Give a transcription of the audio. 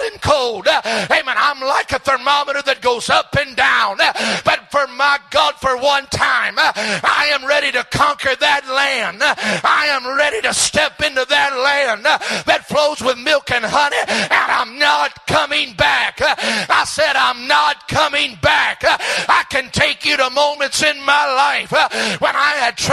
and cold. Amen. I'm like a thermometer that goes up and down. But for my God, for one time, I am ready to conquer that land. I am ready to step into that land that flows with milk and honey, and I'm not coming back. I said I'm not coming back. I can take you to moments in my life when I had